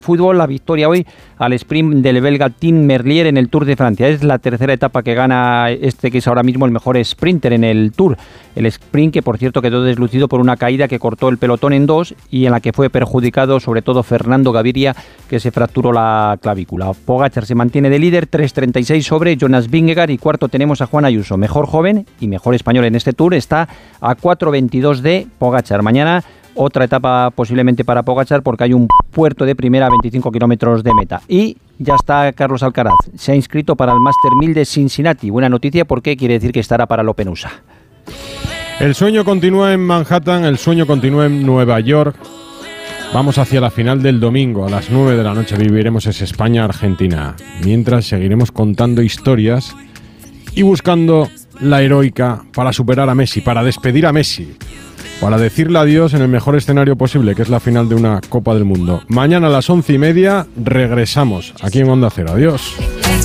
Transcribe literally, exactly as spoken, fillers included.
Fútbol, la victoria hoy al sprint del belga Tim Merlier en el Tour de Francia. Es la tercera etapa que gana este que es ahora mismo el mejor sprinter en el Tour. El sprint que, por cierto, quedó deslucido por una caída que cortó el pelotón en dos y en la que fue perjudicado sobre todo Fernando Gaviria, que se fracturó la clavícula. Pogačar se mantiene de líder, tres treinta y seis sobre Jonas Vingegaard, y cuarto tenemos a Juan Ayuso, mejor joven y mejor español en este Tour. Está a cuatro veintidós de Pogačar. Mañana otra etapa posiblemente para Pogačar porque hay un puerto de primera a veinticinco kilómetros de meta. Y ya está Carlos Alcaraz, se ha inscrito para el Master mil de Cincinnati. Buena noticia porque quiere decir que estará para el Open U S A. El sueño continúa en Manhattan, el sueño continúa en Nueva York. Vamos hacia la final del domingo, a las nueve de la noche viviremos ese España-Argentina. Mientras seguiremos contando historias y buscando la heroica para superar a Messi, para despedir a Messi, para decirle adiós en el mejor escenario posible, que es la final de una Copa del Mundo. Mañana a las once y media regresamos aquí en Onda Cero. Adiós.